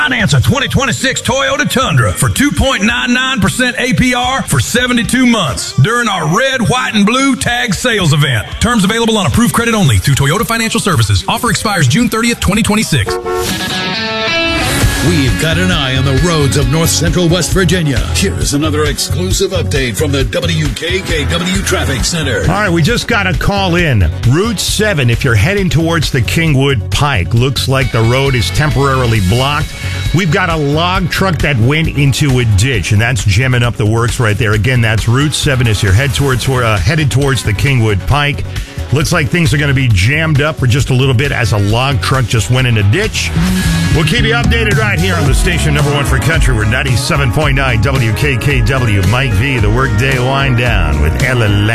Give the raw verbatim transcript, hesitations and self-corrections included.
Finance a twenty twenty-six Toyota Tundra for two point nine nine percent A P R for seventy-two months during our red, white, and blue tag sales event. Terms available on approved credit only through Toyota Financial Services. Offer expires June thirtieth, twenty twenty-six. We've got an eye on the roads of north central West Virginia. Here's another exclusive update from the W K K W Traffic Center. All right, we just got a call in. Route seven, if you're heading towards the Kingwood Pike, looks like the road is temporarily blocked. We've got a log truck that went into a ditch, and that's jamming up the works right there. Again, that's Route seven as you're head towards, uh, headed towards the Kingwood Pike. Looks like things are going to be jammed up for just a little bit as a log truck just went in a ditch. We'll keep you updated right here on the station number one for country. We're ninety-seven point nine W K K W. Mike V, the Workday Wind Down with Ella